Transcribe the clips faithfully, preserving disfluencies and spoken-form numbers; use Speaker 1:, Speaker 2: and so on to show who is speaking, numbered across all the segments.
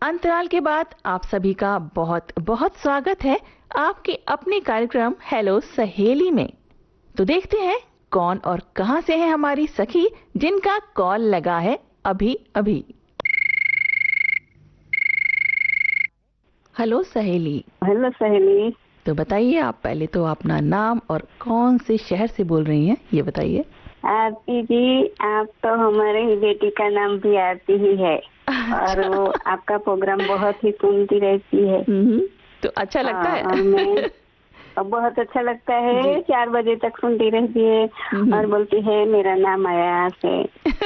Speaker 1: अंतराल के बाद आप सभी का बहुत बहुत स्वागत है आपके अपने कार्यक्रम हेलो सहेली में। तो देखते हैं कौन और कहां से है हमारी सखी जिनका कॉल लगा है अभी अभी। हेलो सहेली।
Speaker 2: हेलो सहेली।
Speaker 1: तो बताइए, आप पहले तो अपना नाम और कौन से शहर से बोल रही हैं ये बताइए।
Speaker 2: आरती जी, आप तो हमारे ही बेटी का नाम भी आरती ही है। अच्छा। और वो आपका प्रोग्राम बहुत ही सुनती रहती है।
Speaker 1: तो अच्छा लगता है।
Speaker 2: और मैं बहुत अच्छा लगता है, चार बजे तक सुनती रहती है और बोलती है मेरा नाम आया से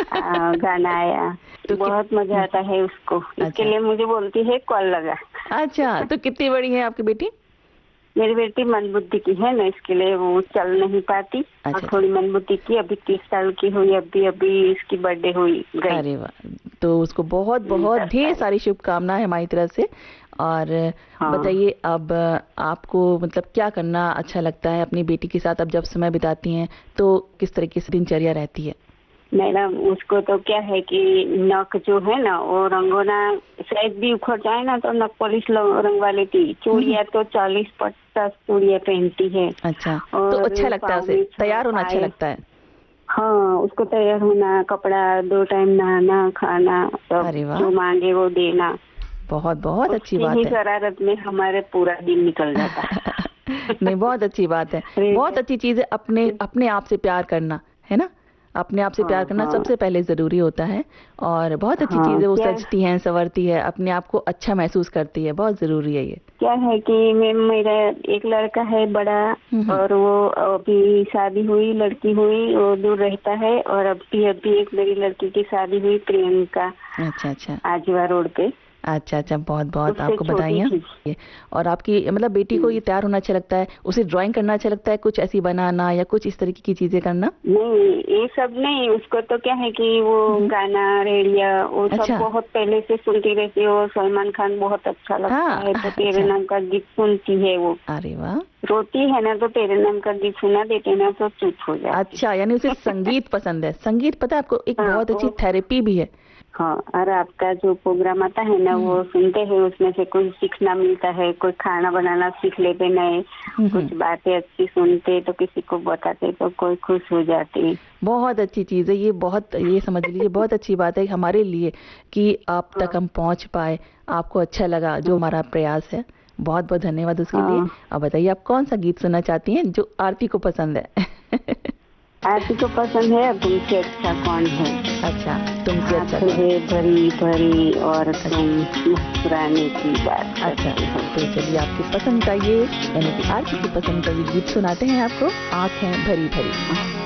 Speaker 2: आ, गाना आया। तो बहुत मजा आता है उसको। अच्छा। इसके लिए मुझे बोलती है कॉल लगा।
Speaker 1: अच्छा, तो कितनी बड़ी है आपकी बेटी?
Speaker 2: मेरी बेटी मंदबुद्धि की है ना, इसके लिए वो चल नहीं पाती। अच्छा। और थोड़ी मंदबुद्धि की, अभी तीस साल की हुई, अभी अभी इसकी बर्थडे हुई गई।
Speaker 1: अरे वाह, तो उसको बहुत बहुत ढेर सारी शुभकामनाएं हमारी तरफ से। और हाँ। बताइए, अब आपको मतलब क्या करना अच्छा लगता है अपनी बेटी के साथ? अब जब समय बिताती हैं तो किस तरीके से दिनचर्या रहती है?
Speaker 2: मैडम, उसको तो क्या है कि नक जो है ना वो रंगोना शायद भी उखड़ जाए ना तो नक पॉलिश रंगवा लेती। चूड़िया तो चालीस पचास चूड़िया पहनती है।
Speaker 1: अच्छा, तो अच्छा लगता है उसे तैयार होना? अच्छा लगता है।
Speaker 2: हाँ, उसको तैयार होना, कपड़ा, दो टाइम नहाना, खाना, सब जो मांगे वो देना।
Speaker 1: बहुत बहुत अच्छी बात है।
Speaker 2: शरारत में हमारे पूरा दिन निकल जाता
Speaker 1: है। नहीं, बहुत अच्छी बात है, बहुत अच्छी चीज है अपने अपने आप से प्यार करना, है ना? अपने आप से हाँ, प्यार करना हाँ। सबसे पहले जरूरी होता है। और बहुत अच्छी हाँ, चीज है, वो सजती है, संवरती है, अपने आप को अच्छा महसूस करती है, बहुत जरूरी है ये। क्या है कि मैं मेरा एक लड़का है बड़ा, और वो अभी शादी हुई, लड़की हुई, वो दूर रहता है। और अभी अभी एक मेरी लड़की की शादी हुई, प्रियंका। अच्छा अच्छा, आजीवा रोड पे। अच्छा अच्छा, बहुत बहुत आपको बधाइयाँ। और आपकी मतलब बेटी को ये तैयार होना अच्छा लगता है? उसे ड्राइंग करना अच्छा लगता है, कुछ ऐसी बनाना या कुछ इस तरीके की चीजें करना? नहीं, ये सब नहीं। उसको तो क्या है कि वो गाना, रेडियो, वो अच्छा। सब बहुत पहले से सुनती रहती है। वो सलमान खान बहुत अच्छा लगता हाँ, है, तो तेरे अच्छा। नाम का गीत सुनती है वो। अरे वाह। रोती है ना तो तेरे नाम का गीत सुना देते ना तो चुप हो जाती। अच्छा, यानी उसे संगीत पसंद है। संगीत पता है आपको एक हाँ, बहुत अच्छी थेरेपी भी है। हाँ, और आपका जो प्रोग्राम आता है ना वो सुनते हैं, उसमें से कुछ सीखना मिलता है। कोई खाना बनाना सीख लेते, नए कुछ बातें अच्छी सुनते तो किसी को बताते तो कोई खुश हो जाती। बहुत अच्छी चीज है ये, बहुत ये समझ लीजिए बहुत अच्छी बात है हमारे लिए कि आप हाँ। तक हम पहुंच पाए, आपको अच्छा लगा जो हमारा प्रयास है। बहुत बहुत धन्यवाद उसके हाँ। लिए। अब बताइए, आप कौन सा गीत सुनना चाहती हैं जो आरती को पसंद है? आरती को पसंद है तुमसे अच्छा कौन है। अच्छा, तुमसे अच्छा है भरी भरी और तुम मुस्कुराने की बात। अच्छा, तो चलिए आपकी पसंद का ये यानी कि आरती की पसंद का ये गीत सुनाते हैं आपको, आँखें भरी भरी।